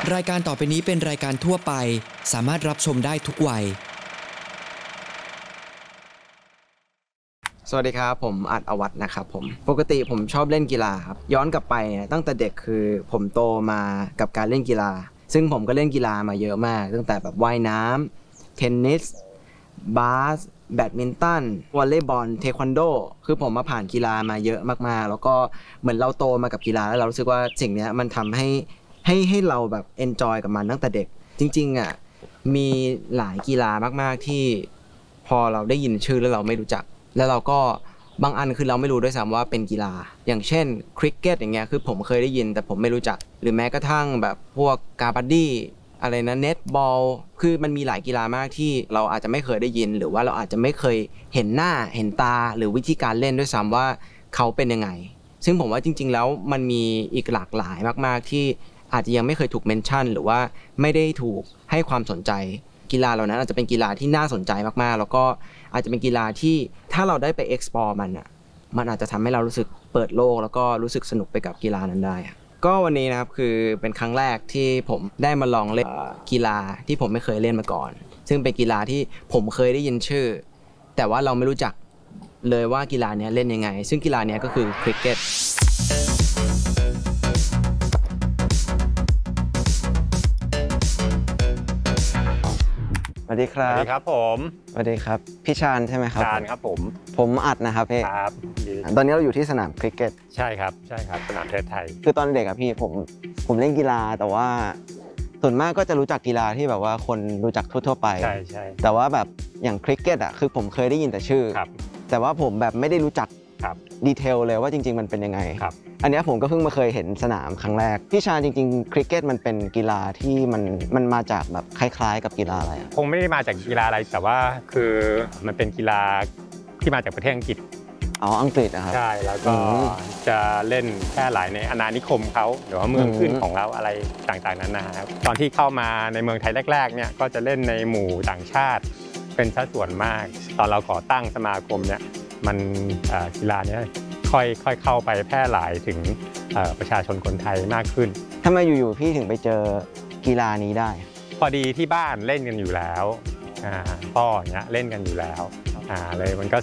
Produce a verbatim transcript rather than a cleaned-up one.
รายการต่อไปนี้เป็นรายการทั่วไปสามารถรับชมได้ทุกวัยสวัสดีครับผมอัดอวัฒน์นะครับผมปกติผมชอบเล่นกีฬาครับย้อนกลับไปตั้งแต่เด็กคือผมโตมากับการเล่นกีฬาซึ่งผมก็เล่นกีฬามาเยอะมากตั้งแต่แบบว่ายน้ำเทนนิสบาสแบดมินตันวอลเลย์บอลเทควันโดคือผมมาผ่านกีฬามาเยอะมากๆแล้วก็เหมือนเราโตมากับกีฬาแล้วเรารู้สึกว่าสิ่งนี้มันทำให้ให้ให้เราแบบเอนจอยกับมันตั้งแต่เด็กจริงๆอ่ะมีหลายกีฬามากๆที่พอเราได้ยินชื่อแล้วเราไม่รู้จักแล้วเราก็บางอันคือเราไม่รู้ด้วยซ้ำว่าเป็นกีฬาอย่างเช่นคริกเก็ตอย่างเงี้ยคือผมเคยได้ยินแต่ผมไม่รู้จักหรือแม้กระทั่งแบบพวกกาบาดดี้อะไรนะเน็ตบอลคือมันมีหลายกีฬามากที่เราอาจจะไม่เคยได้ยินหรือว่าเราอาจจะไม่เคยเห็นหน้าเห็นตาหรือวิธีการเล่นด้วยซ้ำว่าเขาเป็นยังไงซึ่งผมว่าจริงๆแล้วมันมีอีกหลากหลายมากๆที่อาจจะยังไม่เคยถูกเมนชั่นหรือว่าไม่ได้ถูกให้ความสนใจกีฬาเหล่านั้นอาจจะเป็นกีฬาที่น่าสนใจมากๆแล้วก็อาจจะเป็นกีฬาที่ถ้าเราได้ไป explore มันอ่ะมันอาจจะทำให้เรารู้สึกเปิดโลกแล้วก็รู้สึกสนุกไปกับกีฬานั้นได้ก็วันนี้นะครับคือเป็นครั้งแรกที่ผมได้มาลองเล่นกีฬาที่ผมไม่เคยเล่นมาก่อนซึ่งเป็นกีฬาที่ผมเคยได้ยินชื่อแต่ว่าเราไม่รู้จักเลยว่ากีฬานี้เล่นยังไงซึ่งกีฬานี้ก็คือคริกเก็ตสวัสดีครับสวัสดีครับผมสวัสดีครับพี่ชาญใช่ไหมครับชาญครับผมผมอัดนะครับพี่ครับตอนนี้เราอยู่ที่สนามคริกเก็ตใช่ครับใช่ครับสนามเทศไทยคือตอนเด็กอะพี่ผมผมเล่นกีฬาแต่ว่าส่วนมากก็จะรู้จักกีฬาที่แบบว่าคนรู้จักทั่วๆไปใช่ใช่แต่ว่าแบบอย่างคริกเก็ตอะคือผมเคยได้ยินแต่ชื่อแต่ว่าผมแบบไม่ได้รู้จักดีเทลเลยว่าจริงๆมันเป็นยังไงอันนี้ผมก็เพิ่งมาเคยเห็นสนามครั้งแรกพี่ชาญจริงๆคริกเก็ตมันเป็นกีฬาที่มันมันมาจากแบบคล้ายๆกับกีฬาอะไรคงไม่ได้มาจากกีฬาอะไรแต่ว่าคือมันเป็นกีฬาที่มาจากประเทศอังกฤษอ๋ออังกฤษนะครับใช่แล้วก็จะเล่นแพร่หลายในอาณานิคมเขาหรือว่าเมืองขึ้นของเราอะไรต่างๆนั้นนะครับตอนที่เข้ามาในเมืองไทยแรกๆเนี่ยก็จะเล่นในหมู่ต่างชาติเป็นสัดส่วนมากตอนเราก่อตั้งสมาคมเนี่ยมันกีฬานี้ค่อยค่อยเข้าไปแพร่หลายถึงประชาชนคนไทยมากขึ้นทำไมอยู่ๆพี่ถึงไปเจอกีฬานี้ได้พอดีที่บ้านเล่นกันอยู่แล้วพ่ออย่างเงี้ยเล่นกันอยู่แล้วเลยมันก็